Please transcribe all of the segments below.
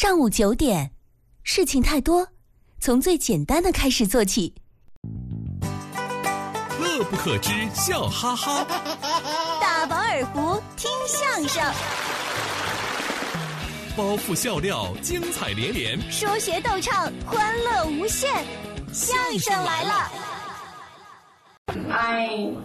上午9点，事情太多，从最简单的开始做起。 乐不可支，笑哈哈。 大饱耳福，听相声。 包袱笑料，精彩连连。 说学逗唱，欢乐无限。相声来了。 哎，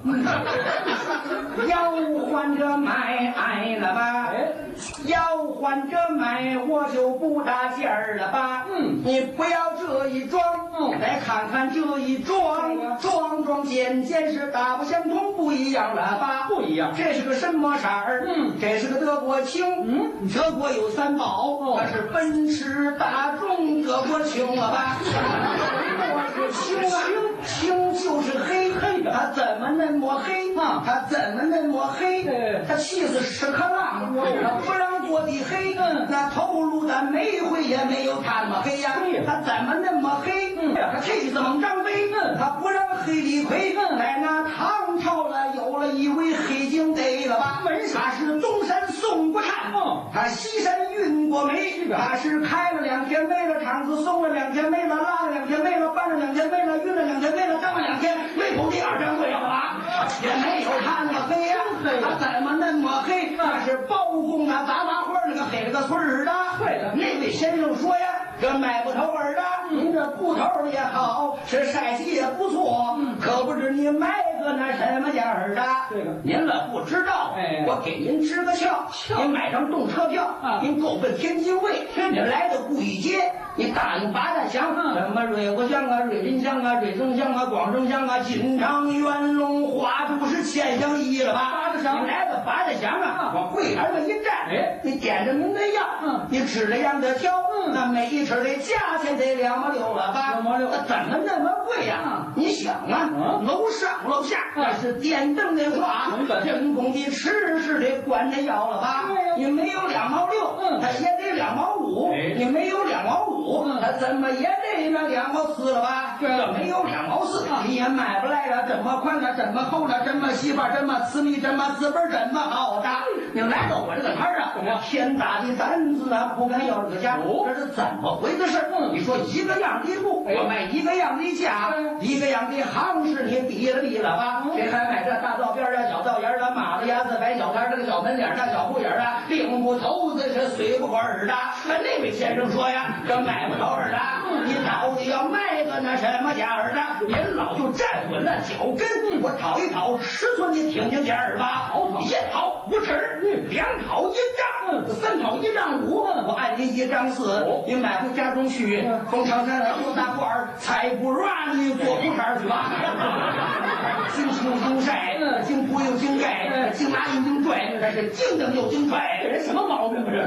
要换着买了吧？要换着买，我就不大劲儿了吧？你不要这一装，再看看这一装，装件是大不相同，不一样了吧？不一样。这是个什么色儿？这是个德国青。德国有3宝，那是奔驰、大众、德国青了吧？我是青啊，青就是黑。他怎么那么黑？他怎么那么黑？他气死屎壳郎，他不让过的黑。那头颅的煤灰也没有他那么黑呀。他怎么那么黑？他气死猛张飞，他不让黑李逵。在那唐朝了，有了一位黑警贼了吧？他是东山宋国禅，他西山运过煤，他是开了2天煤了，厂子送了2天煤了，拉了2天煤了，搬了2天煤了，运了2天煤了，挣了2天，没口第2张对了吧？也没有他那么黑呀，他怎么那么黑？那是包公啊，杂花花那个黑了个村儿的。对的，那位先生说呀，这买不头儿的，您这布头也好，是晒洗也不错，可不知你买个那什么价儿的？这个您了不知道，我给您支个窍，您买张动车票，您够奔天津卫，您来到顾义街，你答应八大乡，什么瑞国乡啊、瑞林乡啊、瑞增乡啊、广正乡啊、金昌、元龙、花都是千乡一了吧？八大乡，你来到八大乡啊，往柜台上一站，你点着您的药，你吃了样的挑，那每一吃的价钱得2毛6了吧？2毛6，那怎么那么贵呀？你想啊，楼上楼下那是电灯的话，人工的吃是得管着药了吧？你没有2毛6，他也得2毛5，你没有2毛5，他怎么也得那2毛4了吧？这没有2毛4，你也买不来了。这么宽了，这么厚了，这么细吧，这么私密，这么字本，这么好的。你来到我这个摊儿啊，天大的担子啊，不敢要这个价，这是怎么回事？你说一个样的布，我卖一个样的价，一个样的行市，你比了吧？谁还买这大道边啊、小道沿啊、马子牙子、白小摊这个小门脸大小铺眼啊，领不头子是随不管的。那位先生说呀，这买不头儿的，你到底要卖个那什么价儿的？您老就站稳了脚跟，我讨一讨尺寸，你听听价儿吧。1讨5尺，2讨1丈，3讨1丈5，我按您1丈4，你买回家中去，从长山做大褂儿，才不让你做裤衩去吧？经青经晒，经铺又经盖，经拿又经拽，这是经蹬又经拽，这人什么毛病啊？这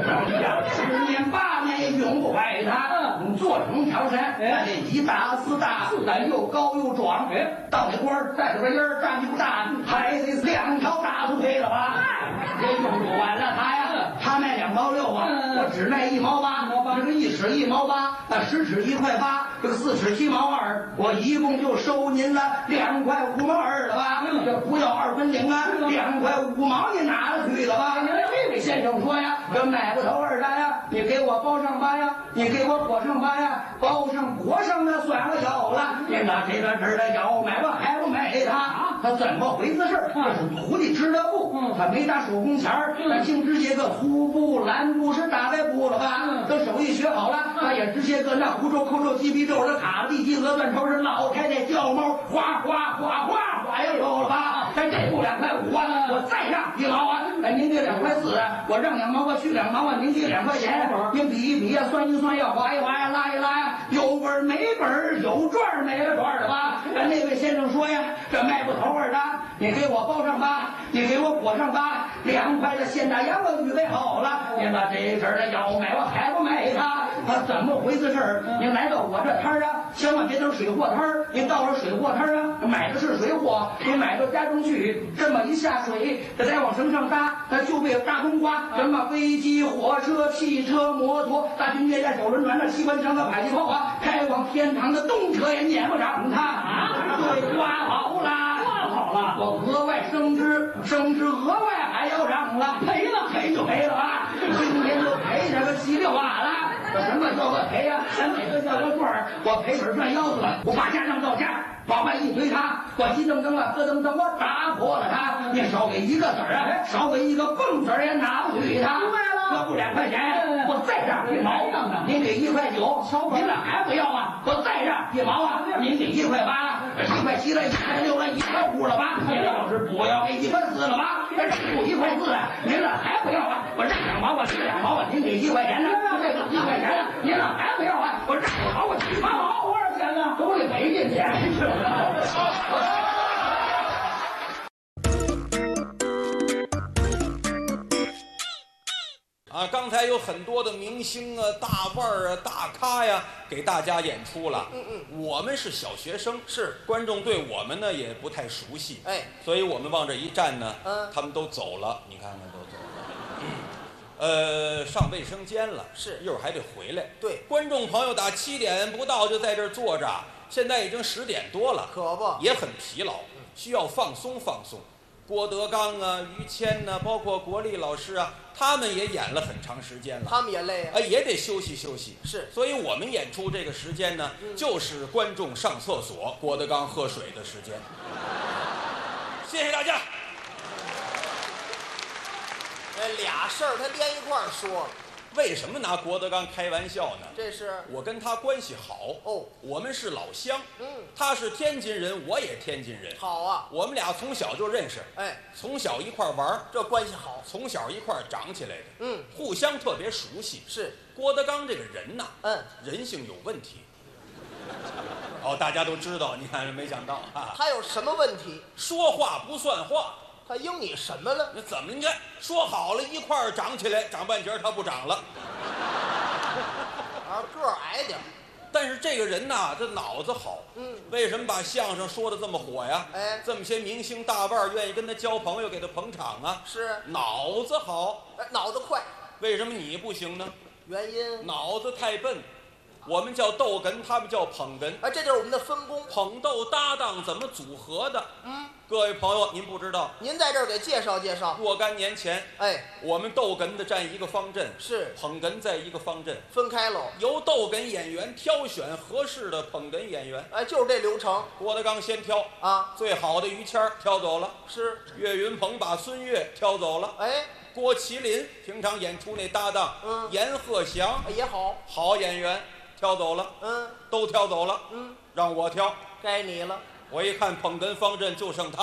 10年8年也永不坏他。做成长山，那得1大4大，4大又高又壮，到那官带着个音儿，站不大，还得2条大腿配了吧？也用不完了他呀，他卖2毛6啊，我只卖1毛8，这个1尺1毛8，那10尺1块8，这个4尺7毛2，我一共就收您了2块5毛2了吧？这不要2分领啊，2块5毛你拿了去了吧？这位先生说呀，这买不头儿的呀，你给我包上吧呀，你给我裹上吧呀，包上裹上那算我有了。你拿这个纸的要买我还不买他怎么回事？这是土地织的布，他没打手工钱儿，他净织些个粗布、蓝布是大白布了吧？等手艺学好了，他也织些个那胡诌、扣诌、鸡皮皱的卡地鸡鹅断头是老太太叫猫，哗哗哗哗哗也有了吧？这布2块5啊，我再让1毛啊，您给2块4，我让2毛，我去2毛啊，您给2块钱，您比一比呀，算一算呀，划一划呀，拉一拉呀，有本儿没本儿，有赚没了赚的吧？那位先生说呀，这卖不头儿的，你给我包上吧，你给我裹上吧，2块的现大洋我预备好了，您把这阵儿的要买我还不买他怎么回事？您来到我这摊儿啊，千万别等水货摊儿，您到了水货摊儿啊，买的是水货，您买到家中去，这么一下水，这再往绳上搭，那就被大冬瓜，什么飞机、火车、汽车、摩托、大军列战、小轮船、那机关枪的迫击炮啊，开往天堂的动车也撵不上他对，刮好了，我额外升职额外还要涨了，赔就赔了啊，今天就赔这个稀里哗啦。 我什么叫我赔呀？咱每个叫个段儿，我赔本赚腰子，我把家当到家，往外一推他，我急噔噔啊，咯噔噔，我打破了他。你少给一个子儿啊，少给一个蹦子儿也拿不去他。明白了，要不2块钱，我再让1毛，您给1块9，您这还不要啊？我再让1毛啊，您给1块8，1块7了，1块6了，1块5了吧？您要是不要给1块4了吧？这不1块4啊，您这还不要啊？我让2毛，我吃2毛啊，您给1块钱呢？这个1块钱呢，您这还不要啊？我让2毛，我7毛，多少钱呢？都得赔进去。 刚才有很多的明星啊、大腕儿啊、大咖呀，给大家演出了。我们是小学生， 是观众对我们呢也不太熟悉，所以我们往这一站呢，他们都走了，你看看都走了。上卫生间了， 是一会儿还得回来。 对， 观众朋友打7点不到就在这儿坐着，现在已经10点多了， 可不也很疲劳，需要放松放松。郭德纲啊、于谦呐、包括国立老师啊，他们也演了很长时间了， 他们也累啊， 也得休息休息。 是， 所以我们演出这个时间呢，就是观众上厕所、郭德纲喝水的时间。谢谢大家。 俩事儿他连一块儿说了。 为什么拿郭德纲开玩笑呢？ 这是我跟他关系好哦， 我们是老乡。他是天津人，我也天津人。 好啊， 我们俩从小就认识，从小一块玩， 这关系好， 从小一块长起来的，互相特别熟悉。 是郭德纲这个人呐，人性有问题。大家都知道，你看没想到啊， 他有什么问题？ 说话不算话。 他应你什么了？ 那怎么？你看说好了一块儿长起来，长半截他不长了。 个儿矮点。 但是这个人呐，这脑子好。为什么把相声说的这么火呀？这么些明星大腕愿意跟他交朋友，给他捧场啊。 是脑子好， 脑子快。 为什么你不行呢？ 原因脑子太笨。我们叫逗哏，他们叫捧哏。 这就是我们的分工。 捧逗搭档怎么组合的？各位朋友，您不知道， 您在这儿给介绍介绍。 若干年前，我们逗哏的站一个方阵， 是捧哏在一个方阵， 分开喽。 由逗哏演员挑选合适的捧哏演员。 就是这流程。 郭德纲先挑啊， 最好的于谦挑走了， 是岳云鹏把孙越挑走了，郭麒麟平常演出那搭档，阎鹤祥也好演员。挑走了，都挑走了，让我挑， 该你了。 我一看捧哏方阵就剩他。